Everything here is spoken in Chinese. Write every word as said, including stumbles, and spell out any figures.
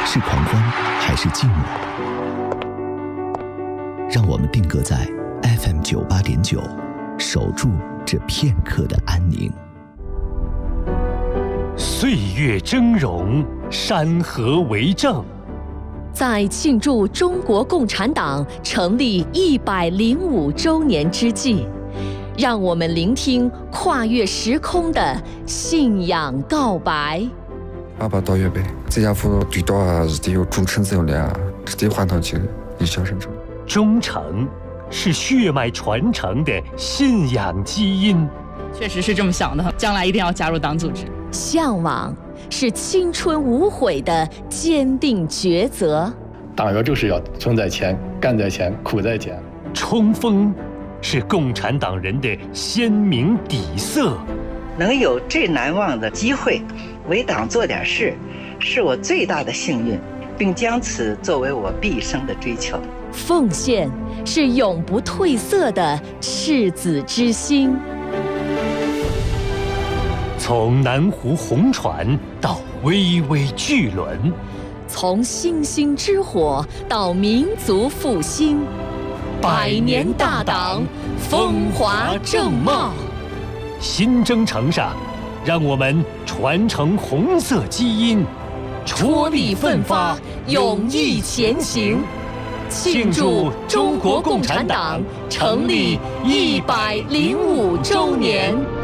是狂欢还是寂寞？让我们定格在 F M 九八点九，守住这片刻的安宁。 岁月峥嵘，山河为证。 在庆祝中国共产党成立一百零五周年之际，让我们聆听跨越时空的信仰告白。 阿爸到月呗，这家伙最多还是得有忠诚责任啊，这得换上去一小生中。 忠诚是血脉传承的信仰基因。 确实是这么想的，将来一定要加入党组织。 向往是青春无悔的坚定抉择。 党员就是要存在前，干在前，苦在前。 冲锋是共产党人的鲜明底色。 能有这难忘的机会为党做点事，是我最大的幸运，并将此作为我毕生的追求。 奉献是永不褪色的赤子之心。 从南湖红船到巍巍巨轮， 从星星之火到民族复兴，百年大党，风华正茂。 新征程上，让我们传承红色基因， 踔厉奋发，勇毅前行，庆祝中国共产党成立一百零五周年。